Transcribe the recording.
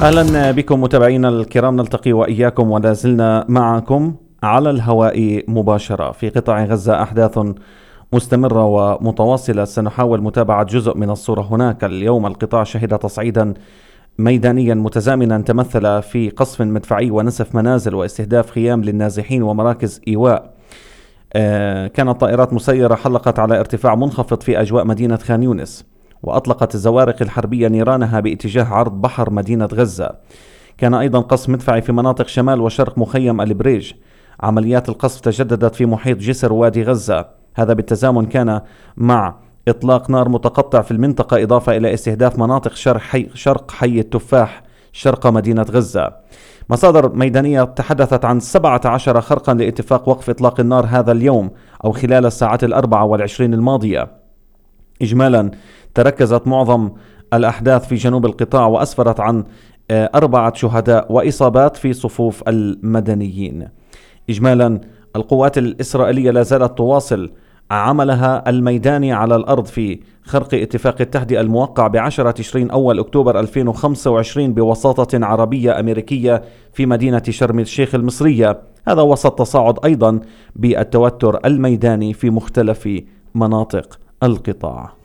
أهلا بكم متابعينا الكرام، نلتقي وإياكم ولا زلنا معكم على الهواء مباشرة في قطاع غزة. أحداث مستمرة ومتواصلة، سنحاول متابعة جزء من الصورة هناك. اليوم القطاع شهد تصعيدا ميدانيا متزامنا تمثل في قصف مدفعي ونسف منازل واستهداف خيام للنازحين ومراكز إيواء. كانت طائرات مسيرة حلقت على ارتفاع منخفض في أجواء مدينة خان يونس، وأطلقت الزوارق الحربية نيرانها باتجاه عرض بحر مدينة غزة. كان أيضا قصف مدفعي في مناطق شمال وشرق مخيم البريج. عمليات القصف تجددت في محيط جسر وادي غزة، هذا بالتزامن كان مع إطلاق نار متقطع في المنطقة، إضافة إلى استهداف مناطق شرق حي التفاح شرق مدينة غزة. مصادر ميدانية تحدثت عن 17 خرقا لاتفاق وقف إطلاق النار هذا اليوم أو خلال الساعات 24 الماضية. إجمالا تركزت معظم الأحداث في جنوب القطاع، وأسفرت عن 4 شهداء وإصابات في صفوف المدنيين. إجمالا القوات الإسرائيلية لا زالت تواصل عملها الميداني على الأرض في خرق اتفاق التهدئة الموقع ب10 تشرين أول أكتوبر 2025 بوساطة عربية أمريكية في مدينة شرم الشيخ المصرية، هذا وسط تصاعد أيضا بالتوتر الميداني في مختلف مناطق القطاع.